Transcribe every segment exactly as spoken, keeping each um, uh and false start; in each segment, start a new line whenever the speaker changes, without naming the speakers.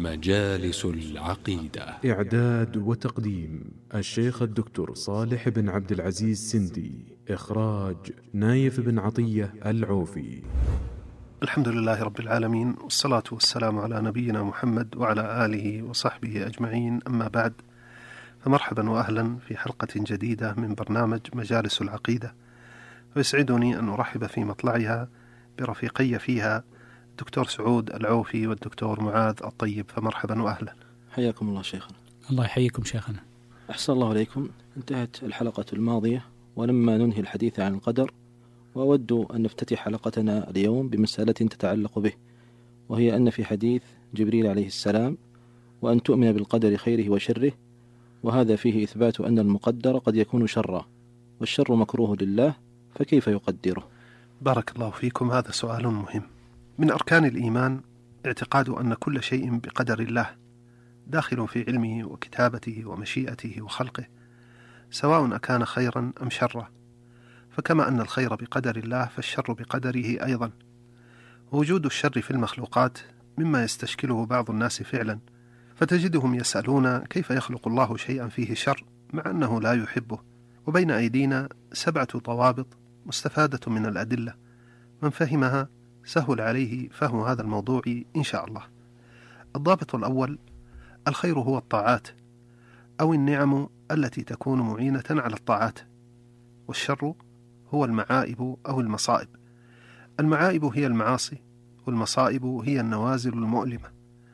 مجالس العقيدة.
إعداد وتقديم الشيخ الدكتور صالح بن عبد العزيز سندي. إخراج نايف بن عطية العوفي.
الحمد لله رب العالمين، والصلاة والسلام على نبينا محمد وعلى آله وصحبه أجمعين، أما بعد، فمرحبا وأهلا في حلقة جديدة من برنامج مجالس العقيدة. ويسعدني أن أرحب في مطلعها برفيقي فيها الدكتور سعود العوفي والدكتور معاذ الطيب، فمرحبا وأهلا.
حياكم الله شيخنا.
الله يحييكم شيخنا.
أحسن الله عليكم. انتهت الحلقة الماضية ولما ننهي الحديث عن القدر، وأود أن نفتتح حلقتنا اليوم بمسألة تتعلق به، وهي أن في حديث جبريل عليه السلام وأن تؤمن بالقدر خيره وشره، وهذا فيه إثبات أن المقدر قد يكون شرا، والشر مكروه لله، فكيف يقدره؟
بارك الله فيكم. هذا سؤال مهم. من أركان الإيمان اعتقاد أن كل شيء بقدر الله، داخل في علمه وكتابته ومشيئته وخلقه، سواء أكان خيرا أم شرا. فكما أن الخير بقدر الله فالشر بقدره أيضا. وجود الشر في المخلوقات مما يستشكله بعض الناس فعلا، فتجدهم يسألون كيف يخلق الله شيئا فيه شر مع أنه لا يحبه. وبين أيدينا سبعة ضوابط مستفادة من الأدلة، من فهمها سهل عليه فهم هذا الموضوع إن شاء الله. الضابط الأول: الخير هو الطاعات أو النعم التي تكون معينة على الطاعات، والشر هو المعائب أو المصائب. المعائب هي المعاصي، والمصائب هي النوازل المؤلمة،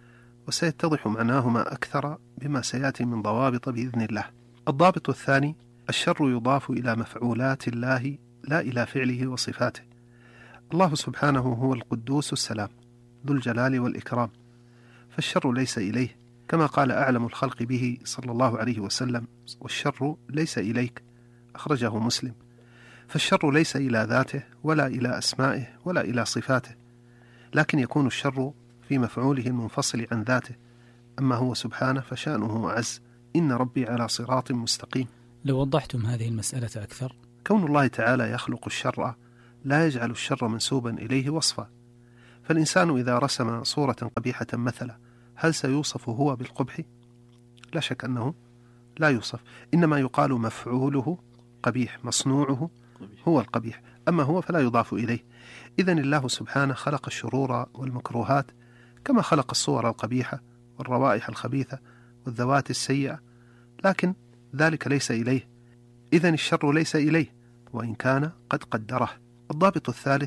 وسيتضح معناهما أكثر بما سيأتي من ضوابط بإذن الله. الضابط الثاني: الشر يضاف إلى مفعولات الله لا إلى فعله وصفاته. الله سبحانه هو القدوس السلام ذو الجلال والإكرام، فالشر ليس إليه، كما قال أعلم الخلق به صلى الله عليه وسلم: والشر ليس إليك، أخرجه مسلم. فالشر ليس إلى ذاته ولا إلى أسمائه ولا إلى صفاته، لكن يكون الشر في مفعوله المنفصل عن ذاته. أما هو سبحانه فشأنه أعز. إن ربي على صراط مستقيم.
لو وضحتم هذه المسألة أكثر.
كون الله تعالى يخلق الشر لا يجعل الشر منسوبا إليه وصفا. فالإنسان إذا رسم صورة قبيحة مثلا، هل سيوصف هو بالقبح؟ لا شك أنه لا يوصف، إنما يقال مفعوله قبيح، مصنوعه هو القبيح، أما هو فلا يضاف إليه. إذن الله سبحانه خلق الشرور والمكروهات كما خلق الصور القبيحة والروائح الخبيثة والذوات السيئة، لكن ذلك ليس إليه. إذن الشر ليس إليه وإن كان قد قدره. الضابط الثالث: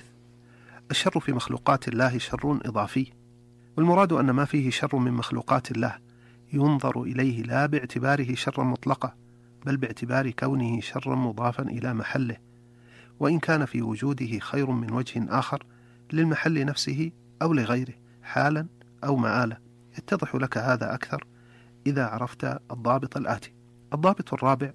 الشر في مخلوقات الله شر إضافي، والمراد أن ما فيه شر من مخلوقات الله ينظر إليه لا باعتباره شرا مطلقا، بل باعتبار كونه شرا مضافا إلى محله، وإن كان في وجوده خير من وجه آخر للمحل نفسه أو لغيره، حالا أو مآلا. يتضح لك هذا أكثر إذا عرفت الضابط الآتي. الضابط الرابع: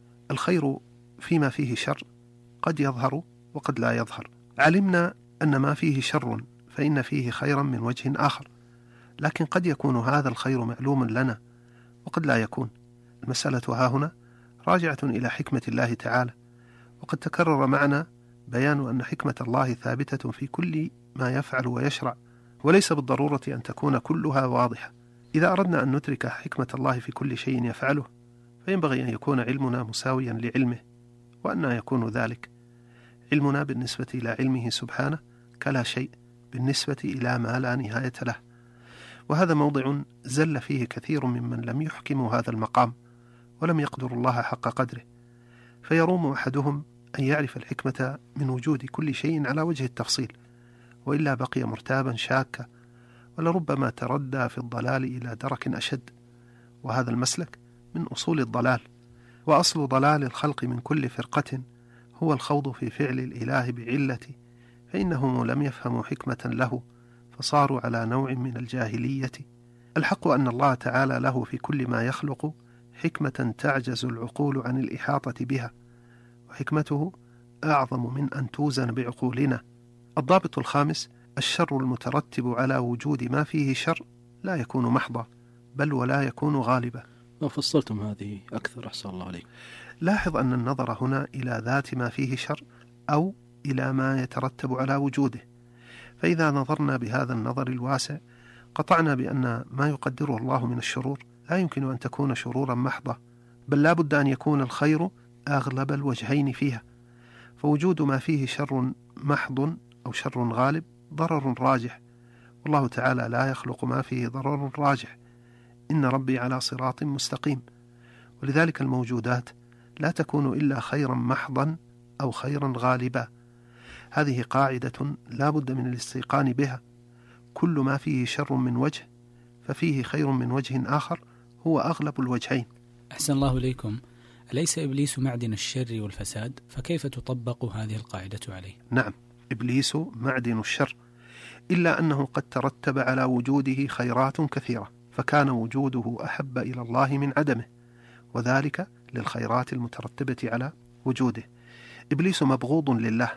الخير فيما فيه شر قد يظهر وقد لا يظهر. علمنا أن ما فيه شر فإن فيه خيرا من وجه آخر، لكن قد يكون هذا الخير معلوم لنا وقد لا يكون. المسألة ها هنا راجعة إلى حكمة الله تعالى، وقد تكرر معنا بيان أن حكمة الله ثابتة في كل ما يفعل ويشرع، وليس بالضرورة أن تكون كلها واضحة. إذا أردنا أن ندرك حكمة الله في كل شيء يفعله، فينبغي أن يكون علمنا مساويا لعلمه. وأن يكون ذلك؟ علمنا بالنسبة إلى علمه سبحانه كلا شيء بالنسبة إلى ما لا نهاية له، وهذا موضع زل فيه كثير ممن لم يحكموا هذا المقام ولم يقدروا الله حق قدره، فيروم أحدهم أن يعرف الحكمة من وجود كل شيء على وجه التفصيل، وإلا بقي مرتابا شاكا، ولربما تردى في الضلال إلى درك أشد. وهذا المسلك من أصول الضلال، وأصل ضلال الخلق من كل فرقة هو الخوض في فعل الإله بعلة، فإنهم لم يفهموا حكمة له فصاروا على نوع من الجاهلية. الحق أن الله تعالى له في كل ما يخلق حكمة تعجز العقول عن الإحاطة بها، وحكمته أعظم من أن توزن بعقولنا. الضابط الخامس: الشر المترتب على وجود ما فيه شر لا يكون محضا، بل ولا يكون غالبا.
لو فصلتم هذه أكثر أحسن الله عليك.
لاحظ أن النظر هنا إلى ذات ما فيه شر أو إلى ما يترتب على وجوده، فإذا نظرنا بهذا النظر الواسع قطعنا بأن ما يقدره الله من الشرور لا يمكن أن تكون شرورا محضة، بل لا بد أن يكون الخير أغلب الوجهين فيها، فوجود ما فيه شر محض أو شر غالب ضرر راجح، والله تعالى لا يخلق ما فيه ضرر راجح. إن ربي على صراط مستقيم. ولذلك الموجودات لا تكون إلا خيرا محضا أو خيرا غالبا. هذه قاعدة لا بد من الاستيقان بها. كل ما فيه شر من وجه ففيه خير من وجه آخر هو أغلب الوجهين.
أحسن الله إليكم. أليس إبليس معدن الشر والفساد؟ فكيف تطبق هذه القاعدة عليه؟
نعم، إبليس معدن الشر، إلا أنه قد ترتب على وجوده خيرات كثيرة، فكان وجوده أحب إلى الله من عدمه، وذلك للخيرات المترتبة على وجوده. إبليس مبغوض لله،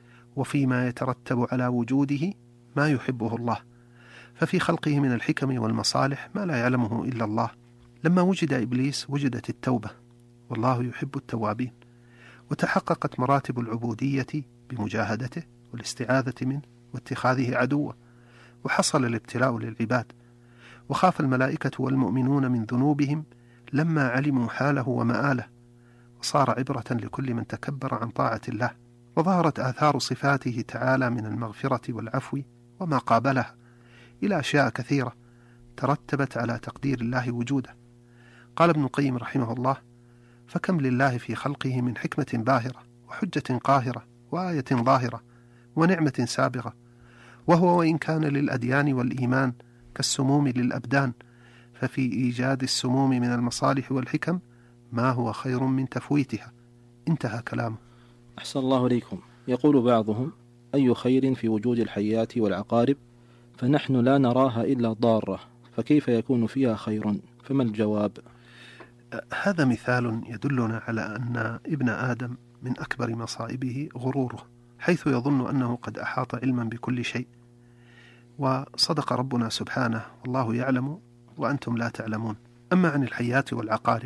وفيما يترتب على وجوده ما يحبه الله، ففي خلقه من الحكم والمصالح ما لا يعلمه إلا الله. لما وجد إبليس وجدت التوبة، والله يحب التوابين، وتحققت مراتب العبودية بمجاهدته والاستعاذة منه واتخاذه عدوا، وحصل الابتلاء للعباد، وخاف الملائكة والمؤمنون من ذنوبهم لما علموا حاله ومآله، وصار عبرة لكل من تكبر عن طاعة الله، وظهرت آثار صفاته تعالى من المغفرة والعفو وما قابلها إلى أشياء كثيرة ترتبت على تقدير الله وجوده. قال ابن القيم رحمه الله: فكم لله في خلقه من حكمة باهرة وحجة قاهرة وآية ظاهرة ونعمة سابغة، وهو وإن كان للأديان والإيمان كالسموم للأبدان، ففي إيجاد السموم من المصالح والحكم ما هو خير من تفويتها. انتهى كلامه.
أحسن الله إليكم. يقول بعضهم: أي خير في وجود الحيات والعقارب، فنحن لا نراها إلا ضارة، فكيف يكون فيها خير؟ فما الجواب؟
هذا مثال يدلنا على أن ابن آدم من أكبر مصائبه غروره، حيث يظن أنه قد أحاط علما بكل شيء، وصدق ربنا سبحانه: والله يعلم وأنتم لا تعلمون. أما عن الحيات والعقارب،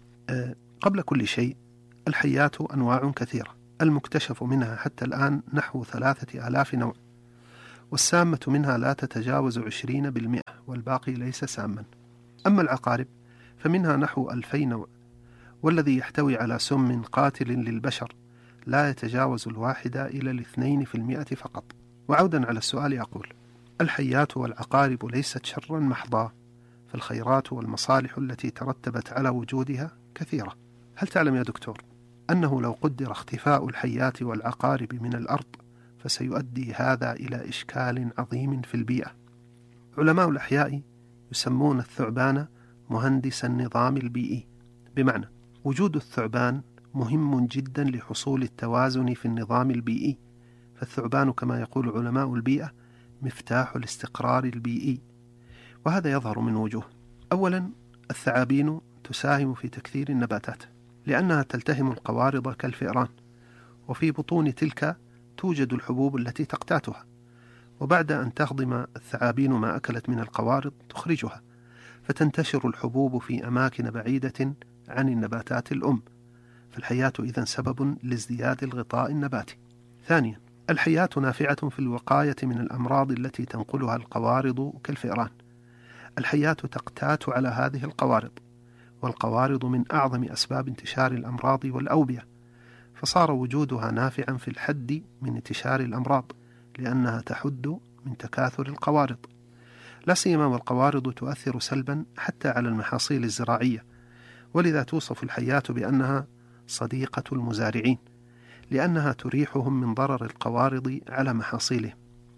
قبل كل شيء الحيات أنواع كثيرة، المكتشف منها حتى الآن نحو ثلاثة آلاف نوع، والسامة منها لا تتجاوز عشرين بالمئة، والباقي ليس ساما. أما العقارب فمنها نحو ألفي نوع، والذي يحتوي على سم قاتل للبشر لا يتجاوز الواحد إلى الاثنين في المئة فقط. وعودا على السؤال أقول: الحيات والعقارب ليست شرا محضا، فالخيرات والمصالح التي ترتبت على وجودها كثيرة. هل تعلم يا دكتور أنه لو قدر اختفاء الحيات والعقارب من الأرض فسيؤدي هذا إلى إشكال عظيم في البيئة؟ علماء الأحياء يسمون الثعبان مهندس النظام البيئي، بمعنى وجود الثعبان مهم جدا لحصول التوازن في النظام البيئي، فالثعبان كما يقول علماء البيئة مفتاح الاستقرار البيئي. وهذا يظهر من وجوه: أولا، الثعابين تساهم في تكثير النباتات لأنها تلتهم القوارض كالفئران، وفي بطون تلك توجد الحبوب التي تقتاتها، وبعد أن تهضم الثعابين ما أكلت من القوارض تخرجها، فتنتشر الحبوب في أماكن بعيدة عن النباتات الأم، فالحياة إذن سبب لازدياد الغطاء النباتي. ثانيا، الحياة نافعة في الوقاية من الأمراض التي تنقلها القوارض كالفئران. الحياة تقتات على هذه القوارض، والقوارض من أعظم أسباب انتشار الأمراض والأوبئة، فصار وجودها نافعا في الحد من انتشار الأمراض، لأنها تحد من تكاثر القوارض، لا سيما والقوارض تؤثر سلبا حتى على المحاصيل الزراعية، ولذا توصف الحياة بأنها صديقة المزارعين، لأنها تريحهم من ضرر القوارض على محاصيلهم.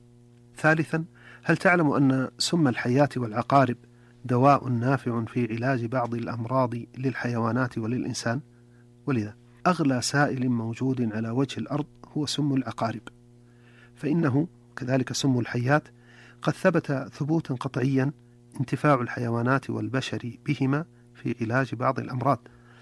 ثالثا، هل تعلم أن سم الحياة والعقارب دواء نافع في علاج بعض الأمراض للحيوانات وللإنسان؟ ولذا أغلى سائل موجود على وجه الأرض هو سم العقارب، فإنه كذلك سم الحيات قد ثبت ثبوتا قطعيا انتفاع الحيوانات والبشر بهما في علاج بعض الأمراض،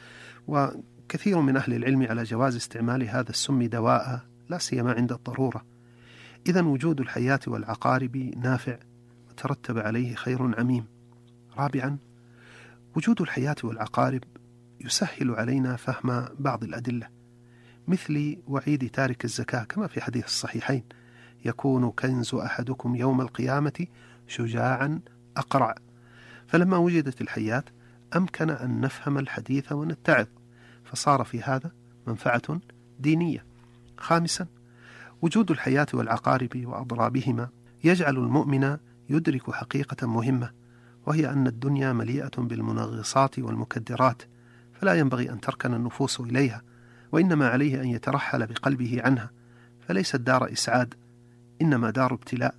وكثير من أهل العلم على جواز استعمال هذا السم دواء، لا سيما عند الضرورة. إذن وجود الحياة والعقارب نافع وترتب عليه خير عميم. رابعا، وجود الحياة والعقارب يسهل علينا فهم بعض الأدلة، مثل وعيد تارك الزكاة كما في حديث الصحيحين: يكون كنز أحدكم يوم القيامة شجاعا أقرع. فلما وجدت الحيات أمكن أن نفهم الحديث ونتعظ، فصار في هذا منفعة دينية. خامسا، وجود الحياة والعقارب وأضرابهما يجعل المؤمن يدرك حقيقة مهمة، وهي أن الدنيا مليئة بالمنغصات والمكدرات، فلا ينبغي أن تركن النفوس إليها، وإنما عليه أن يترحل بقلبه عنها، فليست دار إسعاد، إنما دار ابتلاء.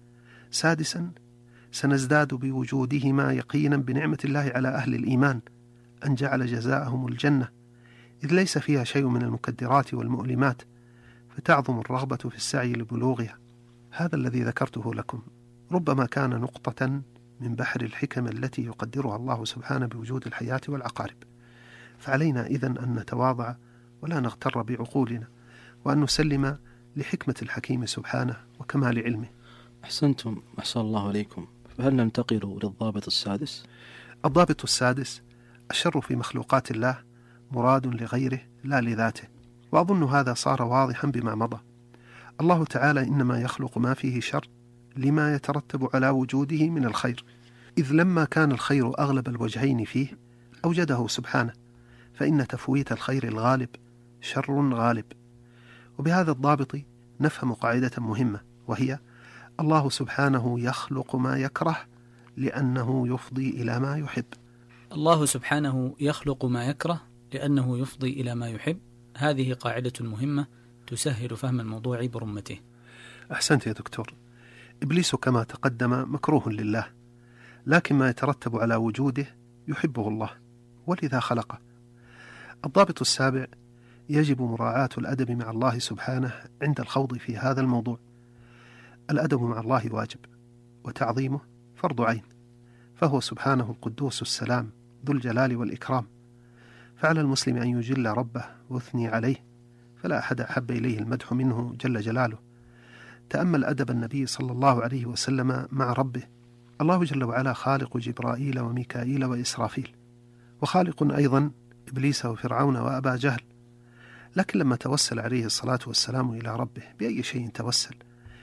سادسا، سنزداد بوجودهما يقينا بنعمة الله على أهل الإيمان أن جعل جزاءهم الجنة، إذ ليس فيها شيء من المكدرات والمؤلمات، فتعظم الرغبة في السعي لبلوغها. هذا الذي ذكرته لكم ربما كان نقطة من بحر الحكم التي يقدرها الله سبحانه بوجود الحياة والعقارب، فعلينا إذن أن نتواضع ولا نغتر بعقولنا، وأن نسلم لحكمة الحكيم سبحانه وكمال علمه.
أحسنتم، أحسن الله عليكم. فهل ننتقل للضابط السادس؟
الضابط السادس: الشر في مخلوقات الله مراد لغيره لا لذاته، وأظن هذا صار واضحا بما مضى. الله تعالى إنما يخلق ما فيه شر لما يترتب على وجوده من الخير، إذ لما كان الخير أغلب الوجهين فيه أوجده سبحانه، فإن تفويت الخير الغالب شر غالب. وبهذا الضابط نفهم قاعدة مهمة، وهي الله سبحانه يخلق ما يكره لأنه يفضي إلى ما يحب.
الله سبحانه يخلق ما يكره لأنه يفضي إلى ما يحب. هذه قاعدة مهمة تسهل فهم الموضوع برمته.
أحسنت يا دكتور. إبليس كما تقدم مكروه لله، لكن ما يترتب على وجوده يحبه الله، ولذا خلقه. الضابط السابع: يجب مراعاة الأدب مع الله سبحانه عند الخوض في هذا الموضوع. الأدب مع الله واجب، وتعظيمه فرض عين، فهو سبحانه القدوس السلام ذو الجلال والإكرام، فعلى المسلم أن يجل ربه ويثني عليه، فلا أحد أحب إليه المدح منه جل جلاله. تأمل أدب النبي صلى الله عليه وسلم مع ربه. الله جل وعلا خالق جبرائيل وميكائيل وإسرافيل، وخالق أيضا إبليس وفرعون وأبا جهل، لكن لما توسل عليه الصلاة والسلام إلى ربه بأي شيء توسل؟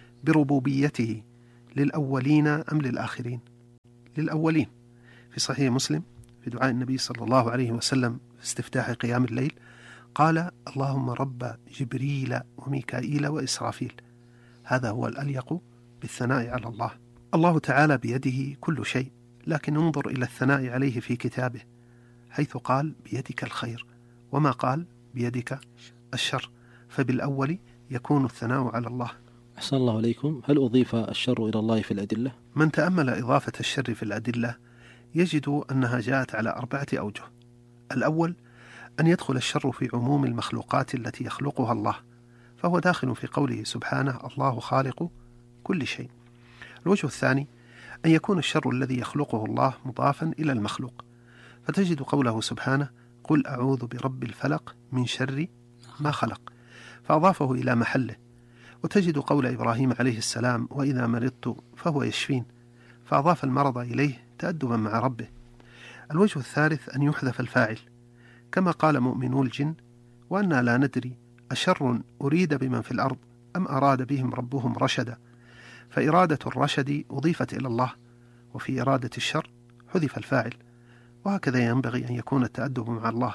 بربوبيته للأولين أم للآخرين؟ للأولين. في صحيح مسلم في دعاء النبي صلى الله عليه وسلم في استفتاح قيام الليل قال: اللهم رب جبريل وميكائيل وإسرافيل. هذا هو الأليق بالثناء على الله. الله تعالى بيده كل شيء، لكن انظر إلى الثناء عليه في كتابه، حيث قال بيدك الخير، وما قال بيدك الشر، فبالأول يكون الثناء على الله.
أحسن الله عليكم. هل أضيف الشر إلى الله في الأدلة؟
من تأمل إضافة الشر في الأدلة يجد أنها جاءت على أربعة أوجه. الأول: أن يدخل الشر في عموم المخلوقات التي يخلقها الله، فهو داخل في قوله سبحانه: الله خالق كل شيء. الوجه الثاني: أن يكون الشر الذي يخلقه الله مضافا إلى المخلوق، فتجد قوله سبحانه: قل أعوذ برب الفلق من شر ما خلق، فأضافه إلى محله. وتجد قول إبراهيم عليه السلام: وإذا مرضت فهو يشفين، فأضاف المرض إليه تأدبا مع ربه. الوجه الثالث: أن يحذف الفاعل، كما قال مؤمنو الجن: وأنا لا ندري أشر أريد بمن في الأرض أم أراد بهم ربهم رشدا، فإرادة الرشد أضيفت إلى الله، وفي إرادة الشر حذف الفاعل، وهكذا ينبغي أن يكون التأدب مع الله.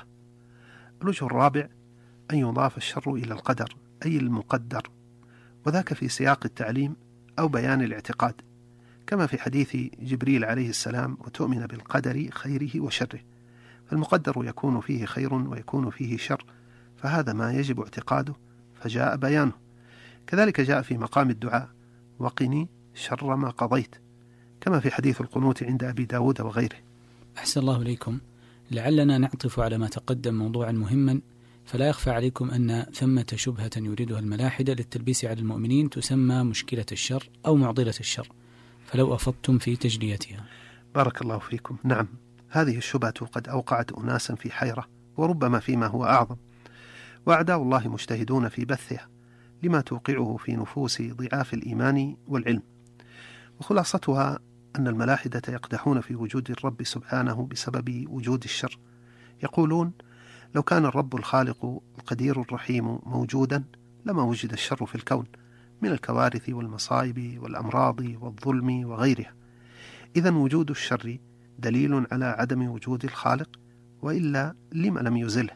الوجه الرابع: أن يضاف الشر إلى القدر، أي المقدر، وذاك في سياق التعليم أو بيان الاعتقاد، كما في حديث جبريل عليه السلام: وتؤمن بالقدر خيره وشره، فالمقدر يكون فيه خير ويكون فيه شر، فهذا ما يجب اعتقاده فجاء بيانه. كذلك جاء في مقام الدعاء: وقني شر ما قضيت، كما في حديث القنوت عند أبي داود وغيره.
أحسن الله إليكم. لعلنا نعطف على ما تقدم موضوعا مهما، فلا يخفى عليكم أن ثمة شبهة يريدها الملاحدة للتلبيس على المؤمنين تسمى مشكلة الشر أو معضلة الشر، فلو أفضتم في تجليتها.
بارك الله فيكم. نعم، هذه الشبهة قد أوقعت أناسا في حيرة، وربما فيما هو أعظم، وأعداء الله مجتهدون في بثها لما توقعه في نفوس ضعاف الإيمان والعلم. وخلاصتها أن الملاحدة يقدحون في وجود الرب سبحانه بسبب وجود الشر. يقولون: لو كان الرب الخالق القدير الرحيم موجودا لما وجد الشر في الكون من الكوارث والمصائب والأمراض والظلم وغيرها، إذن وجود الشر دليل على عدم وجود الخالق، وإلا لم لم يزله؟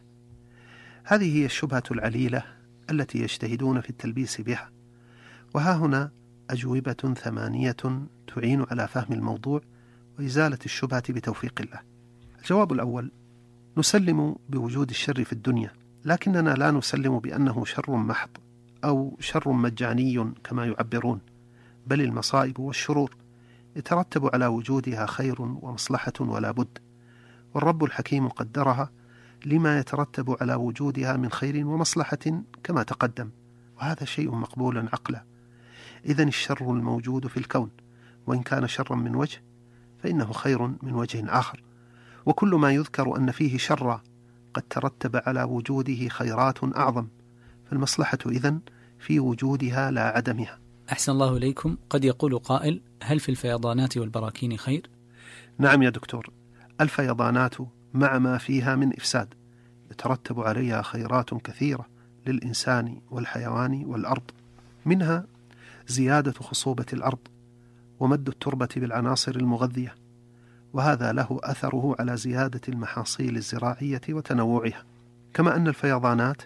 هذه هي الشبهة العليلة التي يجتهدون في التلبيس بها، وها هنا أجوبة ثمانية تعين على فهم الموضوع وإزالة الشبهة بتوفيق الله. الجواب الأول: نسلم بوجود الشر في الدنيا، لكننا لا نسلم بأنه شر محض أو شر مجاني كما يعبرون، بل المصائب والشرور يترتب على وجودها خير ومصلحة ولا بد، والرب الحكيم قدرها لما يترتب على وجودها من خير ومصلحة كما تقدم، وهذا شيء مقبول عقلا. إذن الشر الموجود في الكون وإن كان شرا من وجه فإنه خير من وجه آخر، وكل ما يذكر أن فيه شر قد ترتب على وجوده خيرات أعظم، فالمصلحة إذن في وجودها لا عدمها.
أحسن الله إليكم. قد يقول قائل: هل في الفيضانات والبراكين خير؟
نعم يا دكتور، الفيضانات مع ما فيها من إفساد يترتب عليها خيرات كثيرة للإنسان والحيوان والأرض، منها زيادة خصوبة الأرض ومد التربة بالعناصر المغذية، وهذا له أثره على زيادة المحاصيل الزراعية وتنوعها، كما أن الفيضانات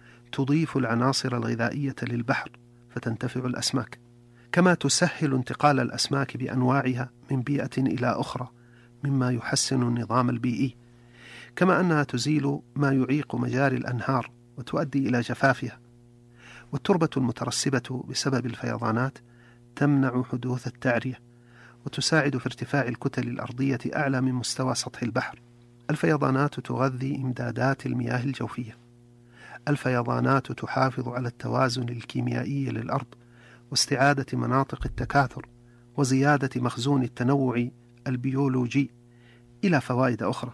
تضيف العناصر الغذائية للبحر فتنتفع الأسماك، كما تسهل انتقال الأسماك بأنواعها من بيئة إلى أخرى مما يحسن النظام البيئي، كما أنها تزيل ما يعيق مجاري الأنهار وتؤدي إلى جفافها. والتربة المترسبة بسبب الفيضانات تمنع حدوث التعرية وتساعد في ارتفاع الكتل الأرضية أعلى من مستوى سطح البحر. الفيضانات تغذي إمدادات المياه الجوفية. الفيضانات تحافظ على التوازن الكيميائي للأرض واستعادة مناطق التكاثر وزيادة مخزون التنوع البيولوجي، إلى فوائد أخرى.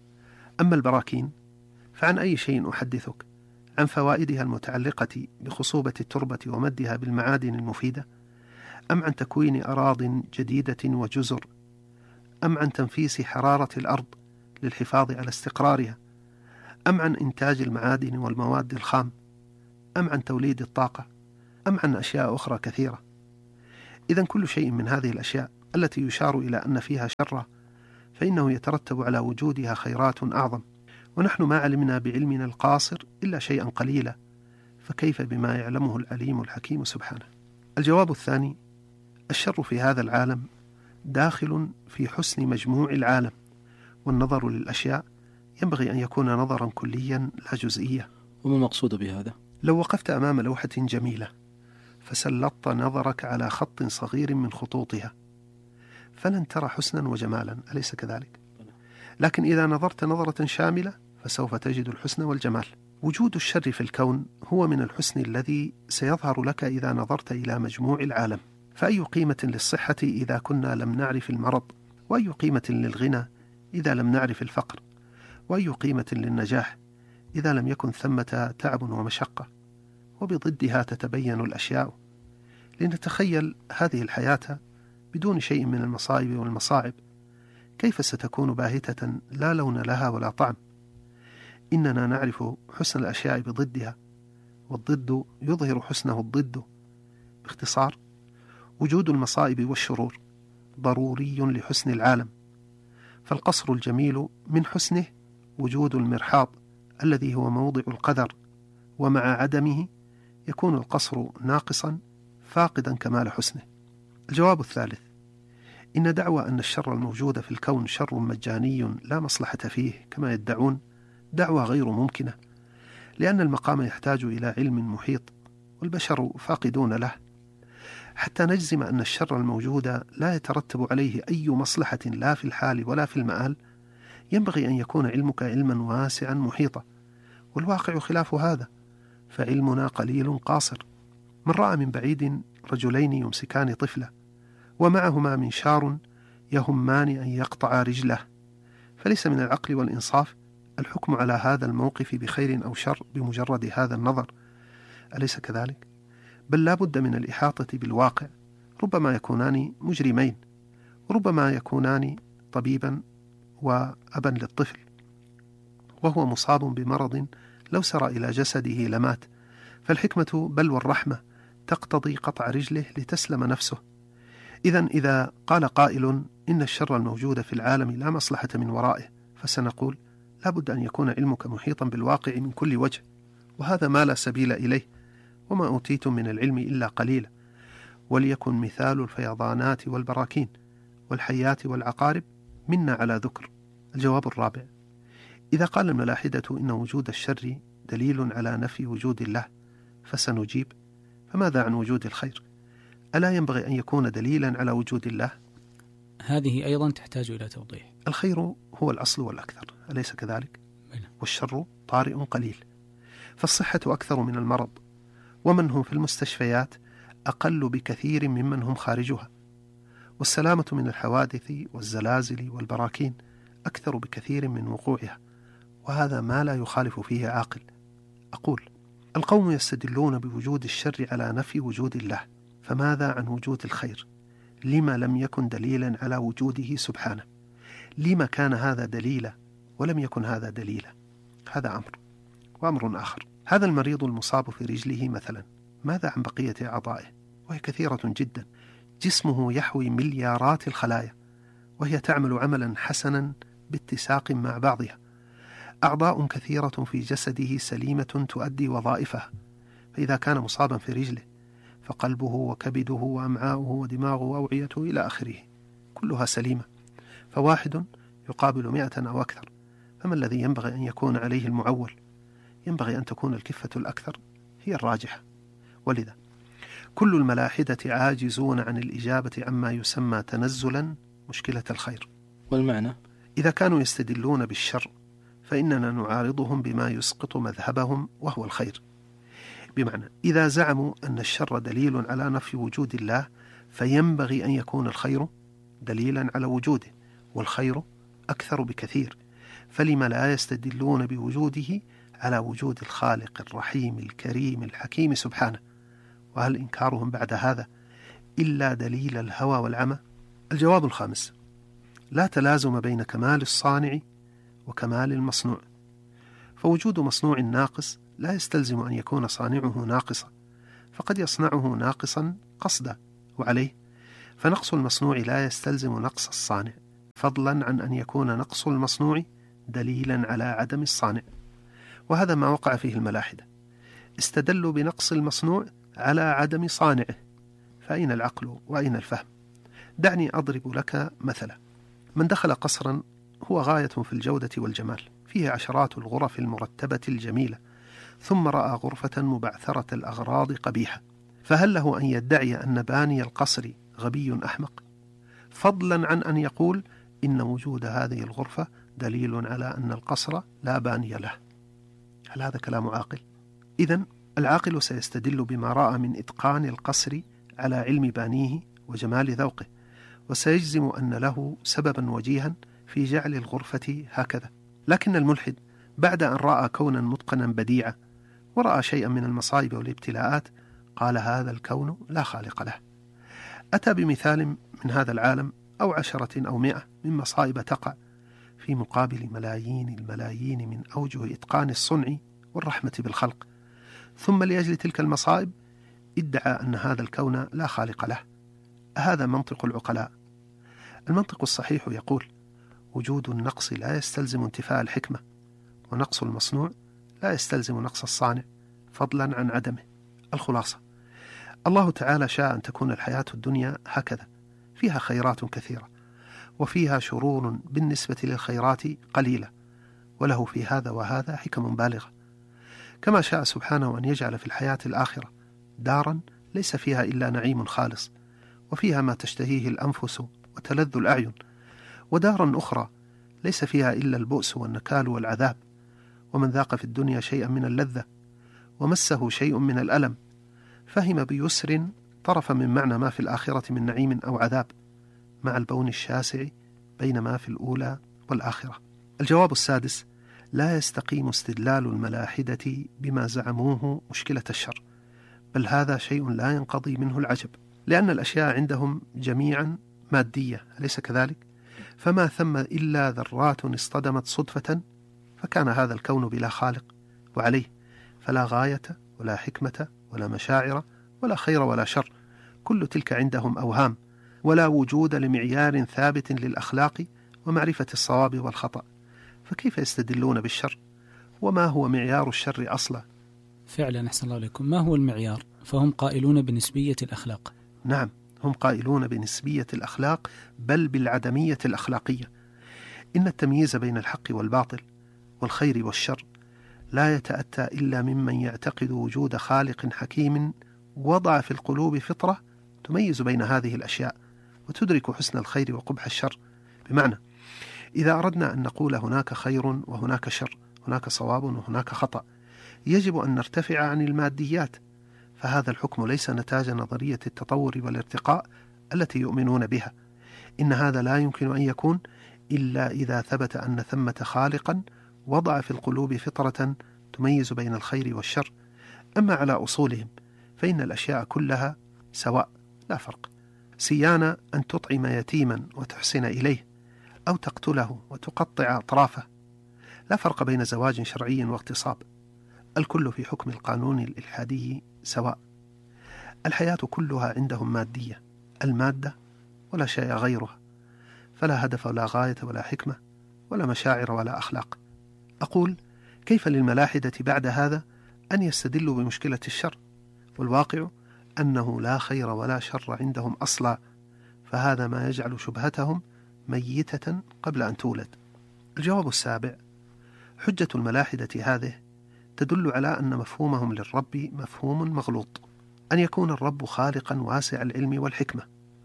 أما البراكين فعن أي شيء أحدثك؟ عن فوائدها المتعلقة بخصوبة التربة ومدها بالمعادن المفيدة، أم عن تكوين أراضٍ جديدة وجزر، أم عن تنفيس حرارة الأرض للحفاظ على استقرارها، أم عن إنتاج المعادن والمواد الخام، أم عن توليد الطاقة، أم عن أشياء أخرى كثيرة؟ إذن كل شيء من هذه الأشياء التي يشار إلى أن فيها شر فإنه يترتب على وجودها خيرات أعظم، ونحن ما علمنا بعلمنا القاصر إلا شيئا قليلا، فكيف بما يعلمه العليم الحكيم سبحانه؟ الجواب الثاني: الشر في هذا العالم داخل في حسن مجموع العالم، والنظر للأشياء ينبغي أن يكون نظرا كليا لا جزئيا.
وما المقصود بهذا؟
لو وقفت أمام لوحة جميلة فسلطت نظرك على خط صغير من خطوطها فلن ترى حسنا وجمالا، أليس كذلك؟ لكن إذا نظرت نظرة شاملة فسوف تجد الحسن والجمال. وجود الشر في الكون هو من الحسن الذي سيظهر لك إذا نظرت إلى مجموع العالم. فأي قيمة للصحة إذا كنا لم نعرف المرض؟ وأي قيمة للغنى إذا لم نعرف الفقر؟ وأي قيمة للنجاح إذا لم يكن ثمة تعب ومشقة؟ وبضدها تتبين الأشياء. لنتخيل هذه الحياة بدون شيء من المصائب والمصاعب، كيف ستكون باهتة لا لون لها ولا طعم؟ إننا نعرف حسن الأشياء بضدها، والضد يظهر حسنه الضد. باختصار، وجود المصائب والشرور ضروري لحسن العالم، فالقصر الجميل من حسنه وجود المرحاض الذي هو موضع القدر، ومع عدمه يكون القصر ناقصا فاقدا كمال حسنه. الجواب الثالث: إن دعوى أن الشر الموجود في الكون شر مجاني لا مصلحة فيه كما يدعون دعوى غير ممكنة، لأن المقام يحتاج إلى علم محيط والبشر فاقدون له. حتى نجزم أن الشر الموجود لا يترتب عليه أي مصلحة لا في الحال ولا في المآل، ينبغي أن يكون علمك علما واسعا محيطا، والواقع خلاف هذا، فعلمنا قليل قاصر. من رأى من بعيد رجلين يمسكان طفلا ومعهما منشار يهمان أن يقطع رجله، فليس من العقل والإنصاف الحكم على هذا الموقف بخير أو شر بمجرد هذا النظر، أليس كذلك؟ بل لا بد من الإحاطة بالواقع. ربما يكونان مجرمين، وربما يكونان طبيبا وأبا للطفل وهو مصاب بمرض لو سرى إلى جسده لمات، فالحكمة بل والرحمة تقتضي قطع رجله لتسلم نفسه. إذن إذا قال قائل إن الشر الموجود في العالم لا مصلحة من ورائه، فسنقول لا بد أن يكون علمك محيطا بالواقع من كل وجه، وهذا ما لا سبيل إليه، وما أوتيتم من العلم إلا قليلا. وليكن مثال الفيضانات والبراكين والحيات والعقارب منا على ذكر. الجواب الرابع: إذا قال الملاحدة إن وجود الشر دليل على نفي وجود الله، فسنجيب: فماذا عن وجود الخير؟ ألا ينبغي أن يكون دليلا على وجود الله؟
هذه أيضا تحتاج إلى توضيح.
الخير هو الأصل والأكثر، أليس كذلك؟ والشر طارئ قليل، فالصحة أكثر من المرض، ومن هم في المستشفيات أقل بكثير ممن هم خارجها، والسلامة من الحوادث والزلازل والبراكين أكثر بكثير من وقوعها، وهذا ما لا يخالف فيه عاقل. أقول: القوم يستدلون بوجود الشر على نفي وجود الله، فماذا عن وجود الخير؟ لما لم يكن دليلا على وجوده سبحانه؟ لما كان هذا دليلا ولم يكن هذا دليلا؟ هذا أمر. وأمر آخر: هذا المريض المصاب في رجله مثلا، ماذا عن بقية أعضائه؟ وهي كثيرة جدا، جسمه يحوي مليارات الخلايا، وهي تعمل عملا حسنا باتساق مع بعضها، أعضاء كثيرة في جسده سليمة تؤدي وظائفها، فإذا كان مصابا في رجله فقلبه وكبده وأمعاؤه ودماغه وأوعيته إلى آخره كلها سليمة، فواحد يقابل مئة أو أكثر، فما الذي ينبغي أن يكون عليه المعول؟ ينبغي أن تكون الكفة الأكثر هي الراجحة. ولذا كل الملاحدة عاجزون عن الإجابة عما يسمى تنزلا مشكلة الخير.
والمعنى:
إذا كانوا يستدلون بالشر فإننا نعارضهم بما يسقط مذهبهم وهو الخير. بمعنى إذا زعموا أن الشر دليل على نفي وجود الله، فينبغي أن يكون الخير دليلا على وجوده، والخير أكثر بكثير، فلما لا يستدلون بوجوده على وجود الخالق الرحيم الكريم الحكيم سبحانه؟ وهل إنكارهم بعد هذا إلا دليل الهوى والعمى؟ الجواب الخامس: لا تلازم بين كمال الصانع وكمال المصنوع، فوجود مصنوع ناقص لا يستلزم أن يكون صانعه ناقصا، فقد يصنعه ناقصا قصدا، وعليه فنقص المصنوع لا يستلزم نقص الصانع، فضلا عن أن يكون نقص المصنوع دليلا على عدم الصانع. وهذا ما وقع فيه الملاحدة، استدلوا بنقص المصنوع على عدم صانعه، فأين العقل وأين الفهم؟ دعني أضرب لك مثلا: من دخل قصرا هو غاية في الجودة والجمال، فيه عشرات الغرف المرتبة الجميلة، ثم رأى غرفة مبعثرة الأغراض قبيحة، فهل له أن يدعي أن باني القصر غبي أحمق، فضلا عن أن يقول إن وجود هذه الغرفة دليل على أن القصر لا باني له؟ هل هذا كلام عاقل؟ إذن العاقل سيستدل بما رأى من إتقان القصر على علم بانيه وجمال ذوقه، وسيجزم أن له سببا وجيها في جعل الغرفة هكذا. لكن الملحد بعد أن رأى كونا متقنا بديعا ورأى شيئا من المصائب والابتلاءات قال هذا الكون لا خالق له. أتى بمثال من هذا العالم أو عشرة أو مئة من مصائب تقع في مقابل ملايين الملايين من أوجه إتقان الصنع والرحمة بالخلق، ثم لأجل تلك المصائب ادعى أن هذا الكون لا خالق له. هذا منطق العقلاء. المنطق الصحيح يقول وجود النقص لا يستلزم انتفاء الحكمة، ونقص المصنوع لا يستلزم نقص الصانع، فضلا عن عدمه. الخلاصة: الله تعالى شاء أن تكون الحياة الدنيا هكذا، فيها خيرات كثيرة وفيها شرور بالنسبة للخيرات قليلة، وله في هذا وهذا حكم بالغة. كما شاء سبحانه أن يجعل في الحياة الآخرة دارا ليس فيها إلا نعيم خالص، وفيها ما تشتهيه الأنفس وتلذ الأعين، ودارا أخرى ليس فيها إلا البؤس والنكال والعذاب، ومن ذاق في الدنيا شيئا من اللذة ومسه شيء من الألم فهم بيسر طرف من معنى ما في الآخرة من نعيم أو عذاب، مع البون الشاسع بين ما في الأولى والآخرة. الجواب السادس: لا يستقيم استدلال الملاحدة بما زعموه مشكلة الشر، بل هذا شيء لا ينقضي منه العجب، لأن الأشياء عندهم جميعا مادية، أليس كذلك؟ فما ثم إلا ذرات اصطدمت صدفة فكان هذا الكون بلا خالق، وعليه فلا غاية ولا حكمة ولا مشاعر ولا خير ولا شر، كل تلك عندهم أوهام ولا وجود لمعيار ثابت للأخلاق ومعرفة الصواب والخطأ، فكيف يستدلون بالشر؟ وما هو معيار الشر أصلا؟
فعلا أحسن الله عليكم، ما هو المعيار؟ فهم قائلون بنسبية الأخلاق.
نعم، هم قائلون بنسبية الأخلاق، بل بالعدمية الأخلاقية. إن التمييز بين الحق والباطل والخير والشر لا يتأتى إلا ممن يعتقد وجود خالق حكيم وضع في القلوب فطرة تميز بين هذه الأشياء وتدرك حسن الخير وقبح الشر. بمعنى إذا أردنا أن نقول هناك خير وهناك شر، هناك صواب وهناك خطأ، يجب أن نرتفع عن الماديات، فهذا الحكم ليس نتاج نظرية التطور والارتقاء التي يؤمنون بها. إن هذا لا يمكن أن يكون إلا إذا ثبت أن ثمة خالقا وضع في القلوب فطرة تميز بين الخير والشر. أما على أصولهم فإن الأشياء كلها سواء لا فرق، سيان أن تطعم يتيما وتحسن إليه أو تقتله وتقطع أطرافه، لا فرق بين زواج شرعي واغتصاب، الكل في حكم القانون الإلحادي سواء. الحياة كلها عندهم مادية، المادة ولا شيء غيرها، فلا هدف ولا غاية ولا حكمة ولا مشاعر ولا أخلاق. أقول كيف للملاحدة بعد هذا أن يستدلوا بمشكلة الشر، والواقع أنه لا خير ولا شر عندهم أصلا، فهذا ما يجعل شبهتهم ميتة قبل أن تولد. الجواب السابع: حجة الملاحدة هذه تدل على أن مفهومهم للرب مفهوم مغلوط، أن يكون الرب خالقا واسع العلم والحكمة،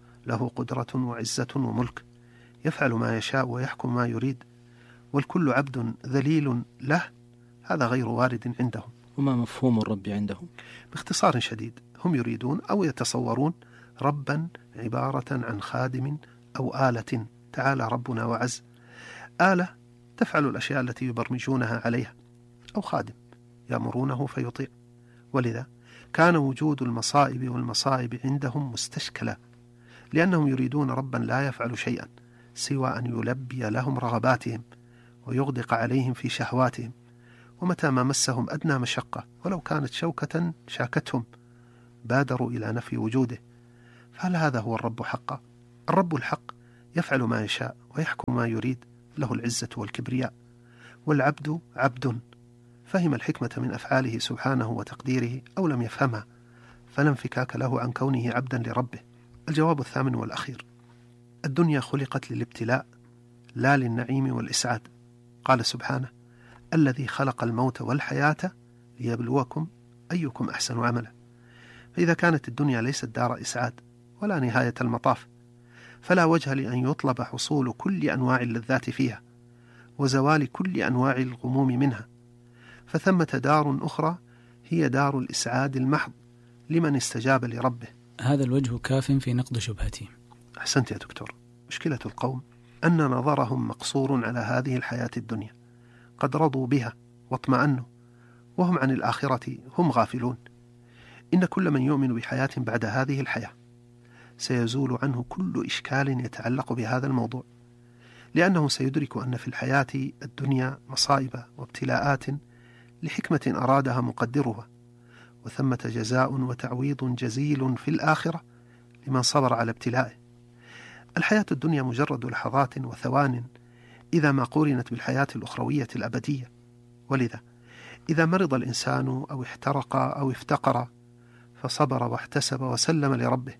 له قدرة وعزة وملك، يفعل ما يشاء ويحكم ما يريد، والكل عبد ذليل له، هذا غير وارد عندهم.
وما مفهوم الرب عندهم؟
باختصار شديد، هم يريدون أو يتصورون ربا عبارة عن خادم أو آلة، تعالى ربنا وعز، آلة تفعل الأشياء التي يبرمجونها عليها، أو خادم يأمرونه فيطيع. ولذا كان وجود المصائب والمصائب عندهم مستشكلا، لأنهم يريدون ربا لا يفعل شيئا سوى أن يلبي لهم رغباتهم ويغدق عليهم في شهواتهم، ومتى ما مسهم أدنى مشقة ولو كانت شوكة شاكتهم بادروا إلى نفي وجوده. فهل هذا هو الرب حقا؟ الرب الحق يفعل ما يشاء ويحكم ما يريد، له العزة والكبرياء، والعبد عبد فهم الحكمة من أفعاله سبحانه وتقديره أو لم يفهمها، فلا انفكاك له عن كونه عبدا لربه. الجواب الثامن والأخير: الدنيا خلقت للابتلاء لا للنعيم والإسعاد. قال سبحانه: الذي خلق الموت والحياة ليبلوكم أيكم أحسن عملا. فإذا كانت الدنيا ليست دار إسعاد ولا نهاية المطاف، فلا وجه لأن يطلب حصول كل أنواع اللذات فيها وزوال كل أنواع الغموم منها، فثمة دار أخرى هي دار الإسعاد المحض لمن استجاب لربه.
هذا الوجه كاف في نقد شبهتهم.
أحسنت يا دكتور. مشكلة القوم أن نظرهم مقصور على هذه الحياة الدنيا، قد رضوا بها واطمأنوا، وهم عن الآخرة هم غافلون. إن كل من يؤمن بحياة بعد هذه الحياة سيزول عنه كل إشكال يتعلق بهذا الموضوع، لأنه سيدرك أن في الحياة الدنيا مصائب وابتلاءات لحكمة أرادها مقدرها، وثمة جزاء وتعويض جزيل في الآخرة لمن صبر على ابتلائه. الحياة الدنيا مجرد لحظات وثوان إذا ما قورنت بالحياة الأخروية الأبدية، ولذا إذا مرض الإنسان أو احترق أو افتقر فصبر واحتسب وسلم لربه،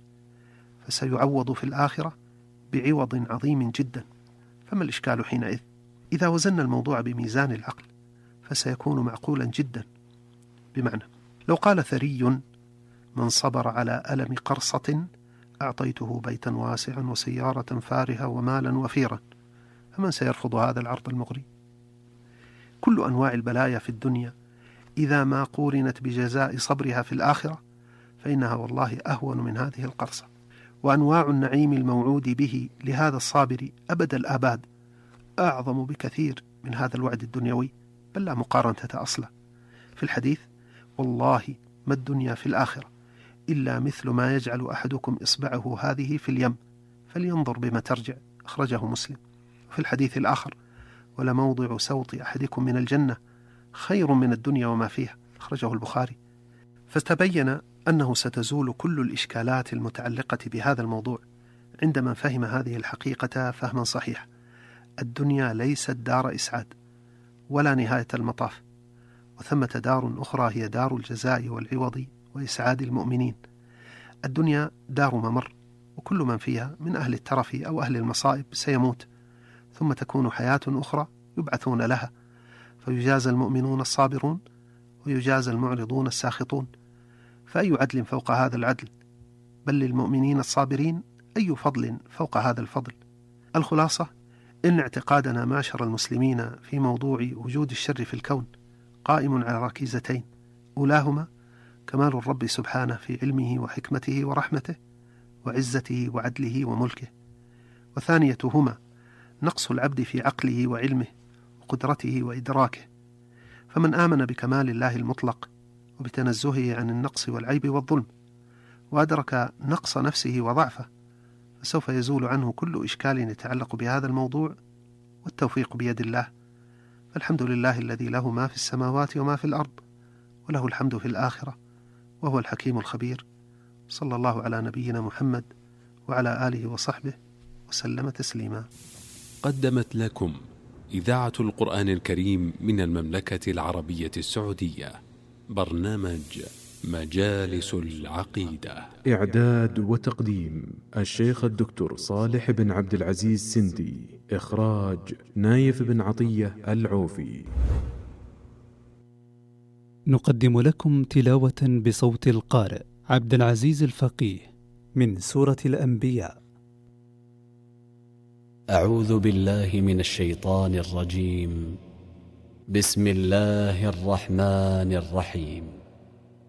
فسيعوض في الآخرة بعوض عظيم جدا. فما الإشكال حينئذ؟ إذا وزن الموضوع بميزان العقل فسيكون معقولا جدا. بمعنى لو قال ثري: من صبر على ألم قرصة أعطيته بيتا واسعا وسيارة فارهة ومالا وفيرا، فمن سيرفض هذا العرض المغري؟ كل أنواع البلايا في الدنيا إذا ما قورنت بجزاء صبرها في الآخرة فإنها والله أهون من هذه القرصة. وأنواع النعيم الموعود به لهذا الصابر أبد الآباد أعظم بكثير من هذا الوعد الدنيوي، بل لا مقارنة أصلا. في الحديث: والله ما الدنيا في الآخرة إلا مثل ما يجعل أحدكم إصبعه هذه في اليم فلينظر بما ترجع، أخرجه مسلم. وفي الحديث الآخر: ولموضع سوط أحدكم من الجنة خير من الدنيا وما فيها، أخرجه البخاري. فتبين أنه ستزول كل الإشكالات المتعلقة بهذا الموضوع عند من فهم هذه الحقيقة فهما صحيح. الدنيا ليست دار إسعاد ولا نهاية المطاف، وثمة دار أخرى هي دار الجزاء والعوض وإسعاد المؤمنين. الدنيا دار ممر، وكل من فيها من أهل الترف أو أهل المصائب سيموت، ثم تكون حياة أخرى يبعثون لها، فيجازى المؤمنون الصابرون ويجازى المعرضون الساخطون. فأي عدل فوق هذا العدل؟ بل للمؤمنين الصابرين أي فضل فوق هذا الفضل؟ الخلاصة: إن اعتقادنا معشر المسلمين في موضوع وجود الشر في الكون قائم على ركيزتين، أولاهما كمال الرب سبحانه في علمه وحكمته ورحمته وعزته وعدله وملكه، وثانيتهما نقص العبد في عقله وعلمه وقدرته وإدراكه. فمن آمن بكمال الله المطلق وبتنزهه عن النقص والعيب والظلم، وأدرك نقص نفسه وضعفه، فسوف يزول عنه كل إشكال يتعلق بهذا الموضوع، والتوفيق بيد الله. فالحمد لله الذي له ما في السماوات وما في الأرض، وله الحمد في الآخرة، وهو الحكيم الخبير. صلى الله على نبينا محمد وعلى آله وصحبه وسلم تسليما.
قدمت لكم إذاعة القرآن الكريم من المملكة العربية السعودية برنامج مجالس العقيدة.
إعداد وتقديم الشيخ الدكتور صالح بن عبد العزيز سندي. إخراج نايف بن عطية العوفي.
نقدم لكم تلاوة بصوت القارئ عبد العزيز الفقيه من سورة الأنبياء.
أعوذ بالله من الشيطان الرجيم. بسم الله الرحمن الرحيم.